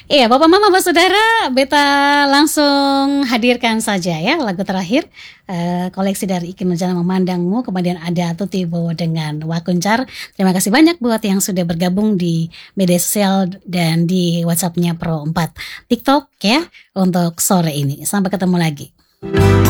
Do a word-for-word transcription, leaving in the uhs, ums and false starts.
Iya, Bapak Mama, Bapak Saudara, beta langsung hadirkan saja ya lagu terakhir, eee, koleksi dari Iki Nurjana Memandangmu, kemudian ada Tuti Bowo dengan Wakuncar. Terima kasih banyak buat yang sudah bergabung di media sosial dan di WhatsApp-nya Pro empat TikTok ya, untuk sore ini. Sampai ketemu lagi.